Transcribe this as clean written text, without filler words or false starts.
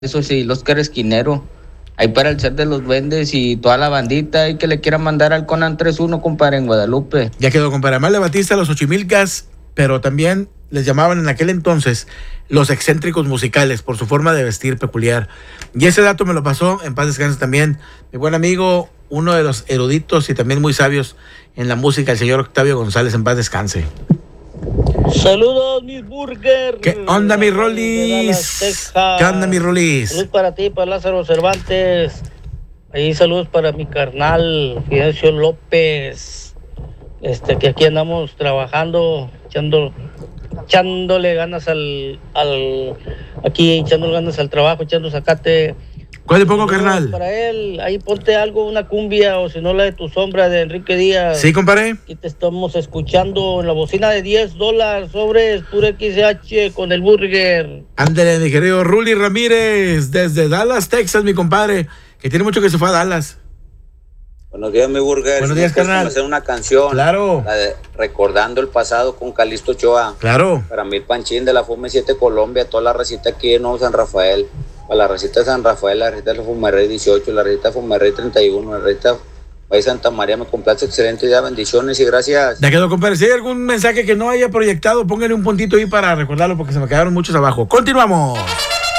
Eso sí, el Oscar Esquinero. Ahí para el set de los duendes y toda la bandita y que le quiera mandar al Conan 3-1, compadre, en Guadalupe. Ya quedó, compadre. Además le batiste a los Xochimilcas, pero también les llamaban en aquel entonces los excéntricos musicales por su forma de vestir peculiar. Y ese dato me lo pasó, en paz descanse también, mi buen amigo, uno de los eruditos y también muy sabios en la música, el señor Octavio González, en paz descanse. Saludos, mis burgers. ¿Qué onda, mi Rolis? ¿Qué onda, mi Rolis? Saludos para ti, para Lázaro Cervantes. Ahí saludos para mi carnal, Fidencio López. Que aquí andamos trabajando, echándole ganas echándole ganas al trabajo, echando zacate. ¿Cuál le pongo, carnal? Para él, ahí ponte algo, una cumbia, o si no la de Tu Sombra de Enrique Díaz. Sí, compadre. Aquí te estamos escuchando en la bocina de $10, sobres, puro XH con el burger. Ándale, mi querido Ruli Ramírez, desde Dallas, Texas, mi compadre, que tiene mucho que se fue a Dallas. Buenos días, mi burger. Buenos días, carnal. Hacer una canción. Claro. La de Recordando el Pasado con Calixto Ochoa. Claro. Para mí, Panchín de la FUME 7 Colombia, toda la recita aquí en Nuevo San Rafael. Para la recita de San Rafael, la recita de la Fumerrey 18, la recita de Fumerrey 31, la recita de Santa María. Me complace excelente día, bendiciones y gracias. Ya quedó, compadre. Si hay algún mensaje que no haya proyectado, pónganle un puntito ahí para recordarlo porque se me quedaron muchos abajo. Continuamos.